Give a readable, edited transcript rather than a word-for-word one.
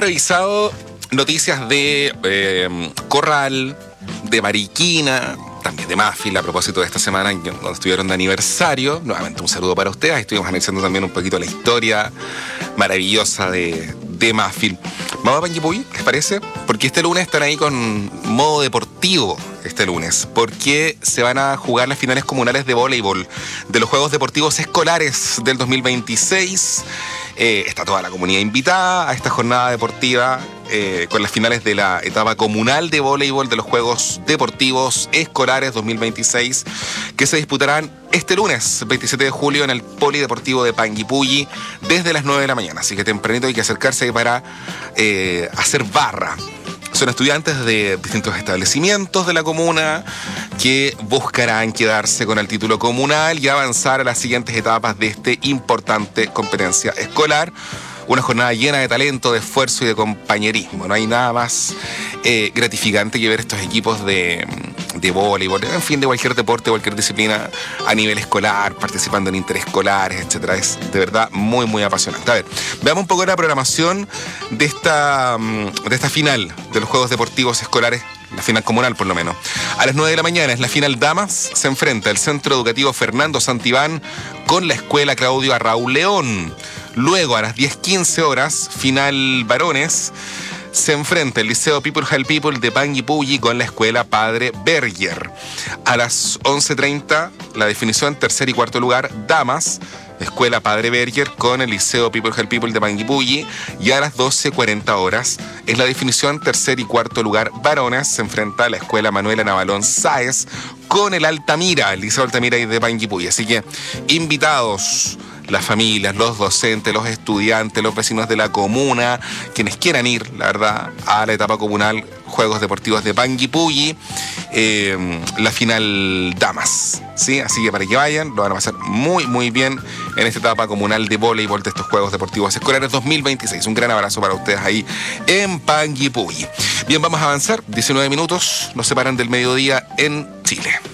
revisado noticias de Corral, de Mariquina, también de Mafil, a propósito de esta semana cuando estuvieron de aniversario. Nuevamente un saludo para ustedes. Ahí estuvimos analizando también un poquito la historia maravillosa de Mafil. Vamos a Panguipulli, ¿les parece? Porque este lunes están ahí con modo deportivo. Este lunes, porque se van a jugar las finales comunales de voleibol de los Juegos Deportivos Escolares del 2026. Está toda la comunidad invitada a esta jornada deportiva con las finales de la etapa comunal de voleibol de los Juegos Deportivos Escolares 2026, que se disputarán este lunes, 27 de julio, en el Polideportivo de Panguipulli, desde las 9 de la mañana. Así que tempranito hay que acercarse ahí para hacer barra. Son estudiantes de distintos establecimientos de la comuna que buscarán quedarse con el título comunal y avanzar a las siguientes etapas de esta importante competencia escolar. Una jornada llena de talento, de esfuerzo y de compañerismo. No hay nada más gratificante que ver estos equipos de voleibol, en fin, de cualquier deporte, cualquier disciplina a nivel escolar, participando en interescolares, etcétera. Es de verdad muy, muy apasionante. A ver, veamos un poco la programación de esta final de los Juegos Deportivos Escolares, la final comunal por lo menos. A las 9 de la mañana es la final damas, se enfrenta el Centro Educativo Fernando Santibán con la Escuela Claudio Arraúl León. Luego, a las 10:15 horas, final varones, se enfrenta el Liceo People Help People de Panguipulli con la Escuela Padre Berger. A las 11:30, la definición tercer y cuarto lugar, damas, Escuela Padre Berger con el Liceo People Help People de Panguipulli. Y a las 12:40 horas es la definición tercer y cuarto lugar, varones, se enfrenta a la Escuela Manuela Navalón Sáez con el Altamira, el Liceo Altamira de Panguipulli. Así que invitados las familias, los docentes, los estudiantes, los vecinos de la comuna, quienes quieran ir, la verdad, a la etapa comunal Juegos Deportivos de Panguipulli, la final damas, ¿sí? Así que para que vayan, lo van a pasar muy, muy bien en esta etapa comunal de voleibol de estos Juegos Deportivos Escolares 2026. Un gran abrazo para ustedes ahí en Panguipulli. Bien, vamos a avanzar. 19 minutos nos separan del mediodía en Chile.